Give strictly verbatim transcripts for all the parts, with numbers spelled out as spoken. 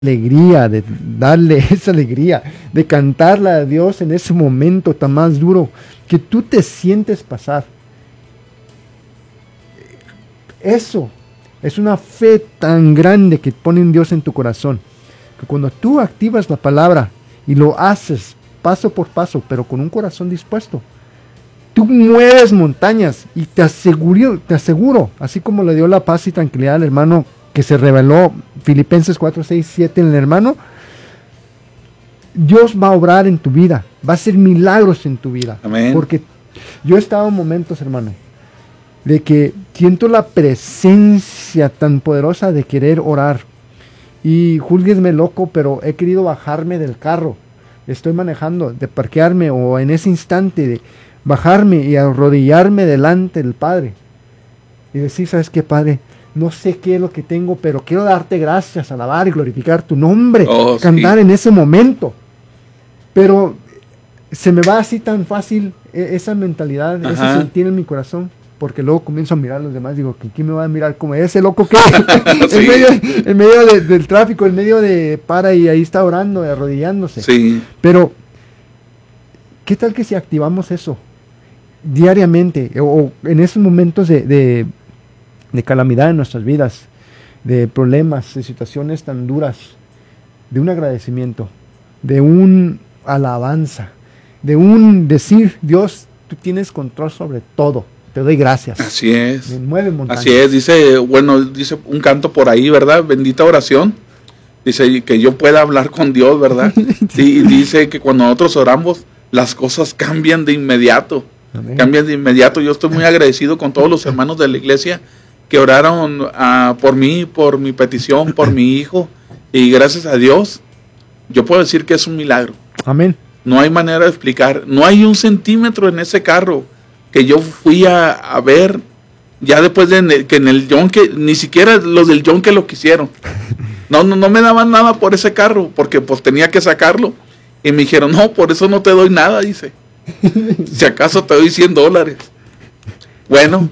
alegría, de darle esa alegría, de cantarle a Dios en ese momento tan más duro que tú te sientes pasar. Eso es una fe tan grande que pone en Dios en tu corazón, que cuando tú activas la palabra y lo haces paso por paso, pero con un corazón dispuesto, tú mueves montañas y te aseguro, te aseguro, así como le dio la paz y tranquilidad al hermano que se reveló Filipenses cuatro, seis, siete en el hermano, Dios va a obrar en tu vida, va a hacer milagros en tu vida. Amén. Porque yo he estado en momentos, hermano, de que siento la presencia tan poderosa de querer orar. Y júzguenme loco, pero he querido bajarme del carro. Estoy manejando, de parquearme o en ese instante de bajarme y arrodillarme delante del Padre. Y decir, ¿sabes qué, Padre? No sé qué es lo que tengo, pero quiero darte gracias, alabar y glorificar tu nombre. Oh, cantar sí. en ese momento. Pero se me va así tan fácil esa mentalidad, Ajá. ese sentir en mi corazón. Porque luego comienzo a mirar a los demás, digo, ¿quién me va a mirar como ese loco que Sí. en medio, en medio de, del tráfico, en medio de para y ahí está orando, arrodillándose? Sí. Pero, ¿qué tal que si activamos eso diariamente o, o en esos momentos de, de, de calamidad en nuestras vidas, de problemas, de situaciones tan duras, de un agradecimiento, de un alabanza, de un decir, Dios, tú tienes control sobre todo? Te doy gracias. Así es. Me mueve montañas. Así es, dice, bueno, dice un canto por ahí, ¿verdad? Bendita oración. Dice que yo pueda hablar con Dios, ¿verdad? Sí, y dice que cuando nosotros oramos, las cosas cambian de inmediato. Amén. Cambian de inmediato. Yo estoy muy agradecido con todos los hermanos de la iglesia que oraron uh, por mí, por mi petición, por mi hijo. Y gracias a Dios, yo puedo decir que es un milagro. Amén. No hay manera de explicar. No hay un centímetro en ese carro que yo fui a, a ver, ya después de que en el yonque, ni siquiera los del yonque lo quisieron. No, no, no me daban nada por ese carro, porque pues tenía que sacarlo. Y me dijeron, no, por eso no te doy nada, dice. Si acaso te doy cien dólares. Bueno,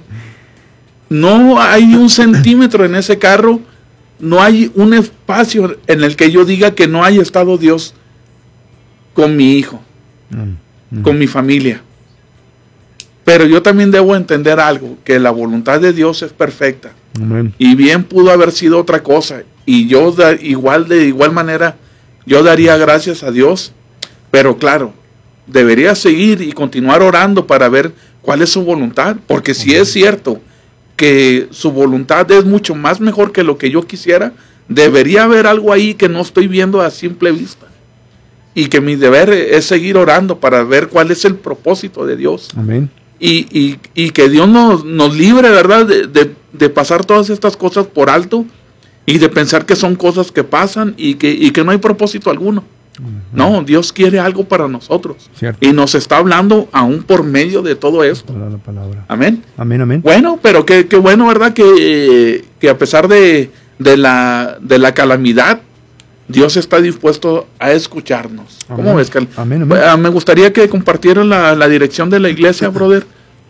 no hay un centímetro en ese carro, no hay un espacio en el que yo diga que no haya estado Dios con mi hijo, mm, mm. con mi familia. Pero yo también debo entender algo, que la voluntad de Dios es perfecta. Amén. Y bien pudo haber sido otra cosa. Y yo da, igual de igual manera, yo daría gracias a Dios. Pero claro, debería seguir y continuar orando para ver cuál es su voluntad. Porque si es cierto que su voluntad es mucho más mejor que lo que yo quisiera, debería haber algo ahí que no estoy viendo a simple vista. Y que mi deber es seguir orando para ver cuál es el propósito de Dios. Amén. Y, y, y que Dios nos, nos libre, ¿verdad? De, de, de pasar todas estas cosas por alto y de pensar que son cosas que pasan y que, y que no hay propósito alguno. Uh-huh. No, Dios quiere algo para nosotros. Cierto. Y nos está hablando aún por medio de todo esto. La palabra. Amén. Amén, amén. Bueno, pero qué, qué bueno, ¿verdad? Que, que a pesar de, de, la, de la calamidad, Dios está dispuesto a escucharnos. Amén. ¿Cómo ves, Cal? Amén, amén. Uh, me gustaría que compartieran la, la dirección de la iglesia, brother.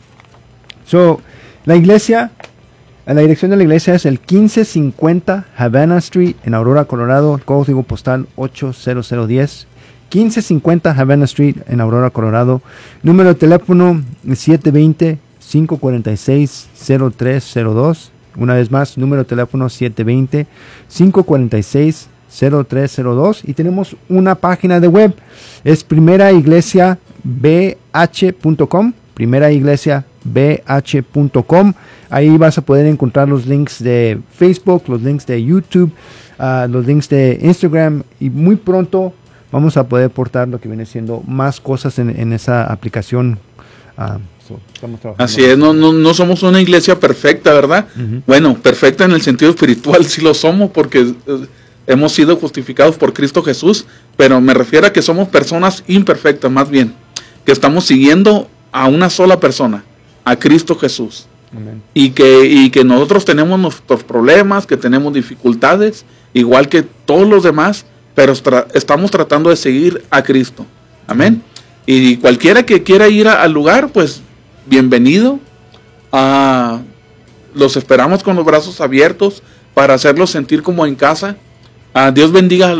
So, la iglesia, la dirección de la iglesia es el quince cincuenta Havana Street en Aurora, Colorado, código postal ocho cero cero uno cero. quince cincuenta Havana Street en Aurora, Colorado. Número de teléfono siete dos cero, cinco cuatro seis, cero tres cero dos. Una vez más, número de teléfono siete dos cero, cinco cuatro seis, cero tres cero dos. Y tenemos una página de web, es primera iglesia b h punto com, primera iglesia b h punto com. Ahí vas a poder encontrar los links de Facebook, los links de YouTube, uh, los links de Instagram, y muy pronto vamos a poder portar lo que viene siendo más cosas en, en esa aplicación. Uh, so, estamos trabajando. Así es, no, no, no somos una iglesia perfecta, ¿verdad? Uh-huh. Bueno, perfecta en el sentido espiritual sí lo somos, porque uh, hemos sido justificados por Cristo Jesús, pero me refiero a que somos personas imperfectas, más bien, que estamos siguiendo a una sola persona, a Cristo Jesús. Amén. Y que, y que nosotros tenemos nuestros problemas, que tenemos dificultades, igual que todos los demás, pero tra- estamos tratando de seguir a Cristo. Amén. Y cualquiera que quiera ir a, al lugar, pues bienvenido. Ah, los esperamos con los brazos abiertos para hacerlos sentir como en casa. Ah, Dios bendiga